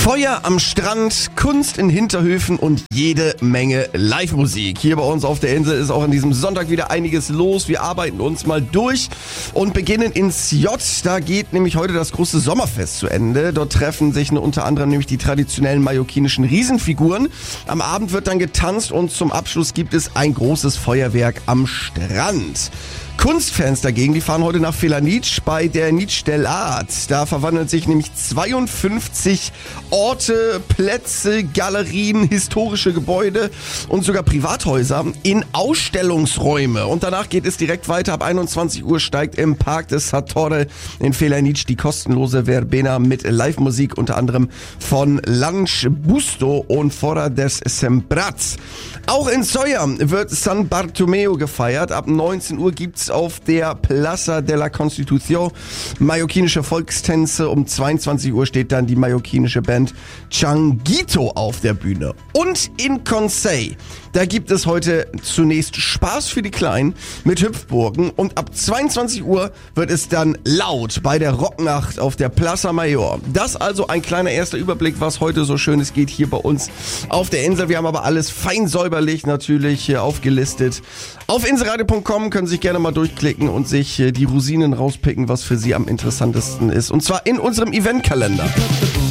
Feuer am Strand, Kunst in Hinterhöfen und jede Menge Live-Musik. Hier bei uns auf der Insel ist auch an diesem Sonntag wieder einiges los. Wir arbeiten uns mal durch und beginnen in Sjod. Da geht nämlich heute das große Sommerfest zu Ende. Dort treffen sich unter anderem nämlich die traditionellen mallorquinischen Riesenfiguren. Am Abend wird dann getanzt und zum Abschluss gibt es ein großes Feuerwerk am Strand. Kunstfans dagegen, die fahren heute nach Felanitsch bei der Nitsch del Art. Da verwandeln sich nämlich 52 Orte, Plätze, Galerien, historische Gebäude und sogar Privathäuser in Ausstellungsräume. Und danach geht es direkt weiter. Ab 21 Uhr steigt im Park des Satorre in Felanitsch die kostenlose Verbena mit Live-Musik, unter anderem von Lunch Busto und Fora des Sembrats. Auch in Sóller wird San Bartomeu gefeiert. Ab 19 Uhr gibt's auf der Plaza de la Constitución mallorquinische Volkstänze. Um 22 Uhr steht dann die mallorquinische Band Changuito auf der Bühne. Und in Consell, da gibt es heute zunächst Spaß für die Kleinen mit Hüpfburgen. Und ab 22 Uhr wird es dann laut bei der Rocknacht auf der Plaza Mayor. Das also ein kleiner erster Überblick, was heute so Schönes geht hier bei uns auf der Insel. Wir haben aber alles fein säuberlich natürlich hier aufgelistet. Auf inselradio.com können Sie sich gerne mal durchklicken und sich die Rosinen rauspicken, was für Sie am interessantesten ist. Und zwar in unserem Eventkalender.